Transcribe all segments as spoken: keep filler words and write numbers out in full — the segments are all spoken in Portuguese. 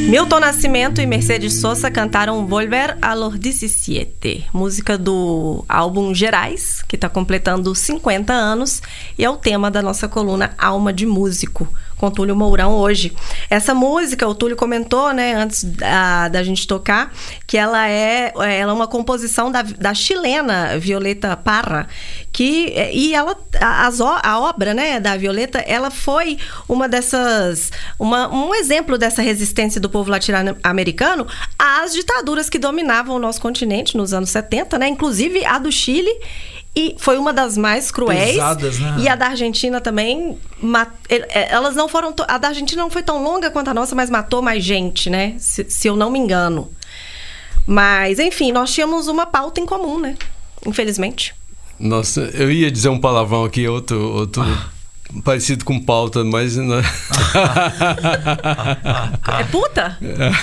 Milton Nascimento e Mercedes Sosa cantaram Volver a los dezessete, música do álbum Gerais, que está completando cinquenta anos, e é o tema da nossa coluna Alma de Músico, com Túlio Mourão hoje. Essa música, o Túlio comentou, né, antes da, da gente tocar, que ela é, ela é uma composição da, da chilena Violeta Parra, que, e ela, a, a obra, né, da Violeta, ela foi uma dessas, uma, um exemplo dessa resistência do povo latino-americano às ditaduras que dominavam o nosso continente nos anos setenta, né, inclusive a do Chile. E foi uma das mais cruéis. Pesadas, né? E a da Argentina também. Elas não foram. A da Argentina não foi tão longa quanto a nossa, mas matou mais gente, né? Se, se eu não me engano. Mas, enfim, nós tínhamos uma pauta em comum, né? Infelizmente. Nossa, eu ia dizer um palavrão aqui, outro, outro ah. parecido com pauta, mas. Não... É puta?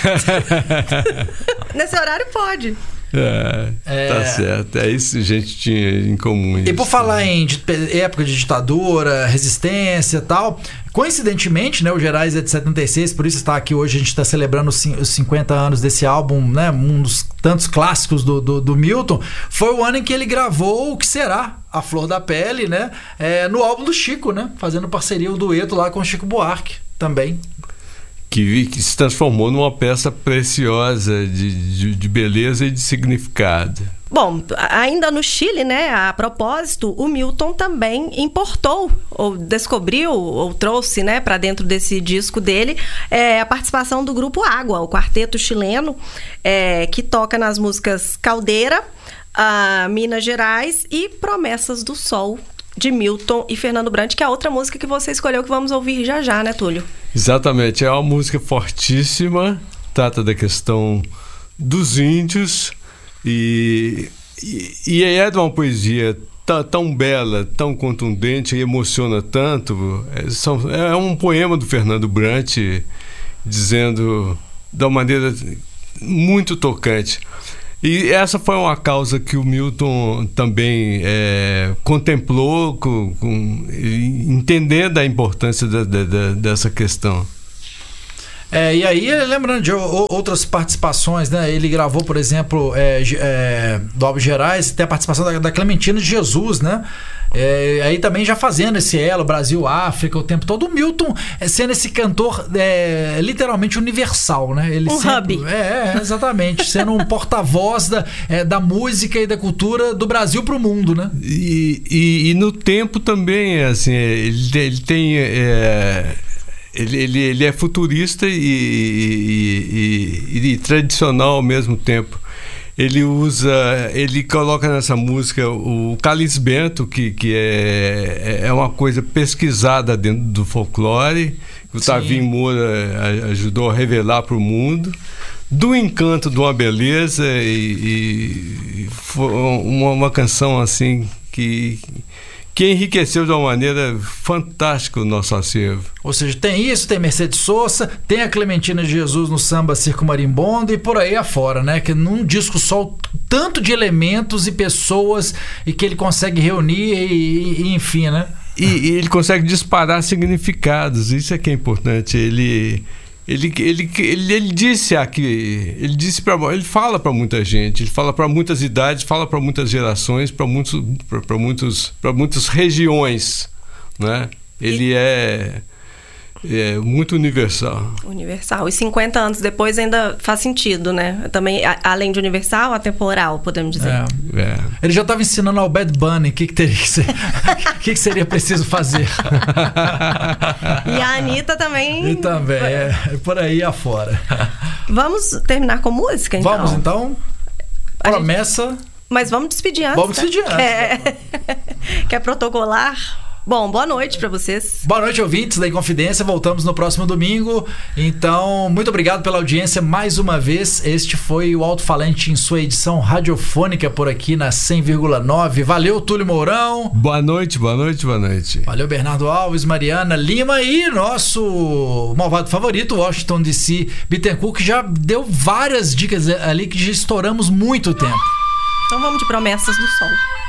Nesse horário pode. É, é, tá certo. É isso que a gente tinha em comum. E por falar em época de ditadura, resistência e tal, coincidentemente, né, o Gerais é de setenta e seis, por isso está aqui hoje, a gente está celebrando os cinquenta anos desse álbum, né, um dos tantos clássicos do, do, do Milton. Foi o ano em que ele gravou o que será A Flor da Pele, né, é, no álbum do Chico, né, fazendo parceria, o dueto lá com o Chico Buarque também. Que, que se transformou numa peça preciosa de, de, de beleza e de significado. Bom, ainda no Chile, né, a propósito, o Milton também importou, ou descobriu, ou trouxe, né, para dentro desse disco dele, é, a participação do grupo Água, o quarteto chileno, é, que toca nas músicas Caldeira, a Minas Gerais e Promessas do Sol, de Milton e Fernando Brant, que é a outra música que você escolheu, que vamos ouvir já já, né, Túlio? Exatamente, é uma música fortíssima, trata da questão dos índios e, e, e é de uma poesia tão, tão bela, tão contundente e emociona tanto. É, são, é um poema do Fernando Brant dizendo de uma maneira muito tocante. E essa foi uma causa que o Milton também é, contemplou, com, com, entendendo a importância da, da, dessa questão. É, e aí, lembrando de outras participações, né? Ele gravou, por exemplo, é, é, do álbum Gerais, tem a participação da, da Clementina de Jesus, né? É, aí também já fazendo esse elo Brasil-África o tempo todo, o Milton sendo esse cantor é, literalmente universal, né? Ele um sempre, hub. É, exatamente, sendo um porta-voz da, é, da música e da cultura do Brasil para o mundo, né? E, e, e no tempo também, assim, ele, ele tem... É... Ele, ele, ele é futurista e, e, e, e tradicional ao mesmo tempo. Ele usa, ele coloca nessa música o Calix Bento, que, que é, é uma coisa pesquisada dentro do folclore, que o Tavinho Moura ajudou a revelar para o mundo, do encanto de uma beleza, e, e foi uma, uma canção assim que... que enriqueceu de uma maneira fantástica o nosso acervo. Ou seja, tem isso, tem Mercedes Sosa, tem a Clementina de Jesus no samba Circo Marimbondo e por aí afora, né? Que num disco só, tanto de elementos e pessoas e que ele consegue reunir e, e enfim, né? E, e ele consegue disparar significados, isso é que é importante. Ele... Ele, ele, ele, ele disse aqui, ele disse para, ele fala para muita gente, ele fala para muitas idades, fala para muitas gerações, para muitos, para muitos, para muitas regiões, né? Ele é, é muito universal. Universal. E cinquenta anos depois ainda faz sentido, né? Também, a, além de universal, atemporal, podemos dizer. É. É. Ele já estava ensinando ao Bad Bunny o que, que, teria que, ser, que, que seria preciso fazer. E a Anitta também. E também, é, é por aí afora. Vamos terminar com música, então? Vamos, então. Promessa. Gente... Mas vamos despedir antes. Vamos despedir antes. Quer... Quer protocolar? Bom, boa noite para vocês. Boa noite, ouvintes da Inconfidência. Voltamos no próximo domingo. Então, muito obrigado pela audiência mais uma vez. Este foi o Alto Falante em sua edição radiofônica por aqui na cem vírgula nove. Valeu, Túlio Mourão. Boa noite, boa noite, boa noite. Valeu, Bernardo Alves, Mariana Lima e nosso malvado favorito, Washington D C Bittencourt, que já deu várias dicas ali que já estouramos muito tempo. Então vamos de Promessas do Sol.